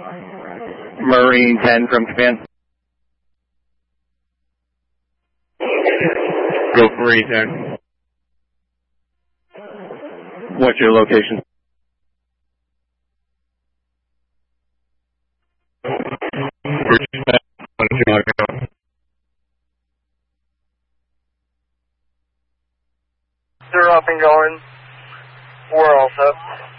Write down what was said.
Marine 10 from command. Go for ATAC. What's your location? They're up and going. We're all set.